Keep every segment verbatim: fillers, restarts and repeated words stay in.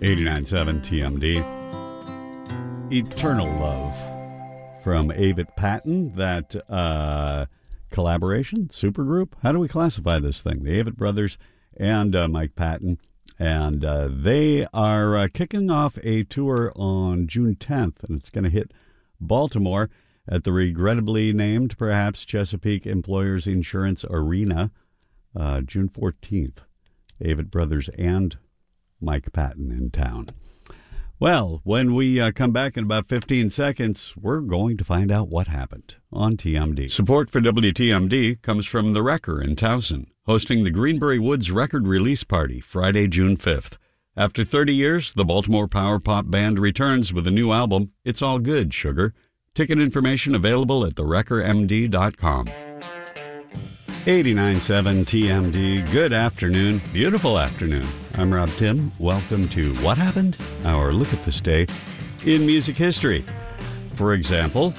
eighty-nine point seven T M D. Eternal Love from Avett Patton. That uh, collaboration, supergroup. How do we classify this thing? The Avett Brothers and uh, Mike Patton. And uh, they are uh, kicking off a tour on June tenth, and it's going to hit Baltimore at the regrettably named, perhaps, Chesapeake Employers Insurance Arena, uh, June fourteenth. Avett Brothers and Mike Patton in town. Well, when we uh, come back in about fifteen seconds, we're going to find out what happened on T M D. Support for W T M D comes from The Wrecker in Towson, hosting the Greenberry Woods record release party Friday, June fifth. After thirty years, the Baltimore power pop band returns with a new album, It's All Good, Sugar. Ticket information available at the wrecker m d dot com. eighty-nine point seven T M D. Good afternoon. Beautiful afternoon. I'm Rob Tim. Welcome to What Happened? Our look at this day in music history. For example,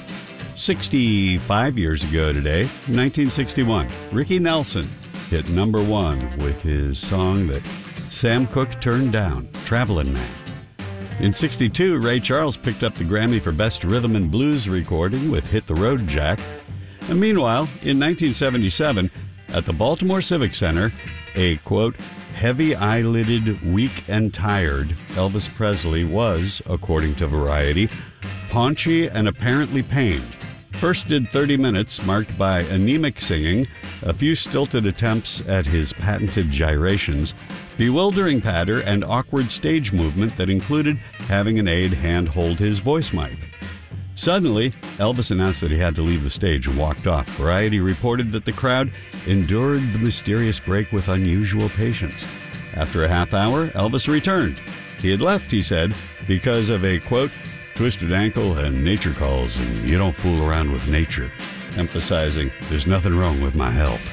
sixty-five years ago today, nineteen sixty-one, Ricky Nelson hit number one with his song that Sam Cooke turned down, Travelin' Man. In sixty-two, Ray Charles picked up the Grammy for Best Rhythm and Blues Recording with Hit the Road Jack. And meanwhile, in nineteen seventy-seven, at the Baltimore Civic Center, a, quote, heavy-eyelidded, weak and tired Elvis Presley was, according to Variety, paunchy and apparently pained. First did thirty minutes, marked by anemic singing, a few stilted attempts at his patented gyrations, bewildering patter, and awkward stage movement that included having an aide hand-hold his voice mic. Suddenly, Elvis announced that he had to leave the stage and walked off. Variety reported that the crowd endured the mysterious break with unusual patience. After a half hour, Elvis returned. He had left, he said, because of a, quote, twisted ankle and nature calls, and you don't fool around with nature, emphasizing there's nothing wrong with my health.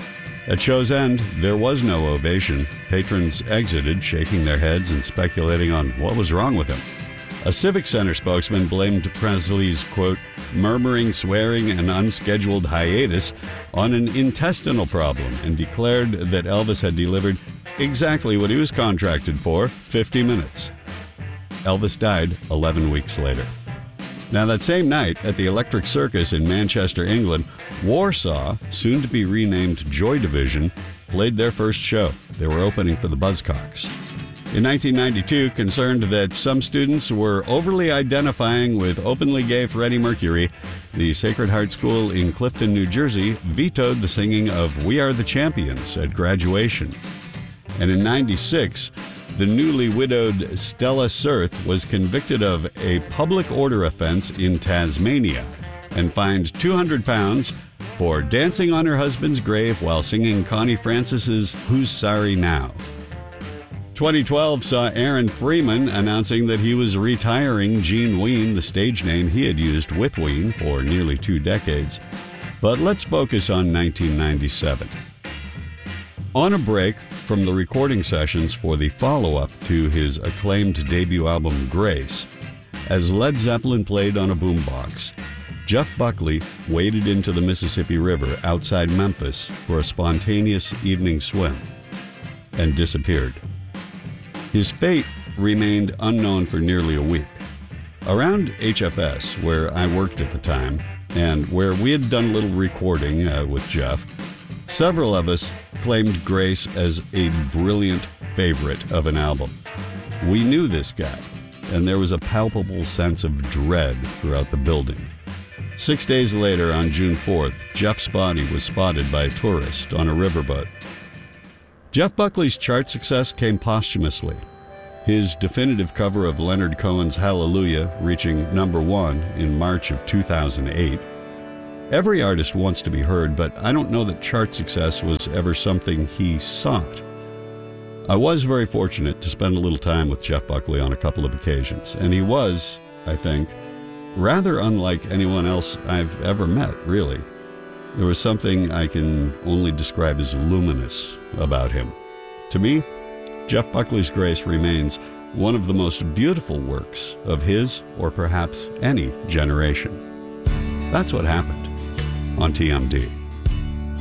At show's end, there was no ovation. Patrons exited, shaking their heads and speculating on what was wrong with him. A Civic Center spokesman blamed Presley's, quote, murmuring, swearing, and unscheduled hiatus on an intestinal problem and declared that Elvis had delivered exactly what he was contracted for, fifty minutes. Elvis died eleven weeks later. Now, that same night, at the Electric Circus in Manchester, England, Warsaw, soon to be renamed Joy Division, played their first show. They were opening for the Buzzcocks. In nineteen ninety-two, concerned that some students were overly identifying with openly gay Freddie Mercury, the Sacred Heart School in Clifton, New Jersey, vetoed the singing of We Are the Champions at graduation. And in ninety-six, the newly widowed Stella Surth was convicted of a public order offense in Tasmania and fined two hundred pounds for dancing on her husband's grave while singing Connie Francis's Who's Sorry Now. twenty twelve saw Aaron Freeman announcing that he was retiring Gene Ween, the stage name he had used with Ween for nearly two decades. But let's focus on nineteen ninety-seven. On a break from the recording sessions for the follow-up to his acclaimed debut album Grace, as Led Zeppelin played on a boombox, Jeff Buckley waded into the Mississippi River outside Memphis for a spontaneous evening swim and disappeared. His fate remained unknown for nearly a week. Around H F S, where I worked at the time, and where we had done a little recording uh, with Jeff, several of us claimed Grace as a brilliant favorite of an album. We knew this guy, and there was a palpable sense of dread throughout the building. Six days later, on June fourth, Jeff's body was spotted by a tourist on a riverboat. Jeff Buckley's chart success came posthumously. His definitive cover of Leonard Cohen's Hallelujah reaching number one in March of two thousand eight. Every artist wants to be heard, but I don't know that chart success was ever something he sought. I was very fortunate to spend a little time with Jeff Buckley on a couple of occasions, and he was, I think, rather unlike anyone else I've ever met, really. There was something I can only describe as luminous about him. To me, Jeff Buckley's Grace remains one of the most beautiful works of his, or perhaps any, generation. That's what happened on T M D.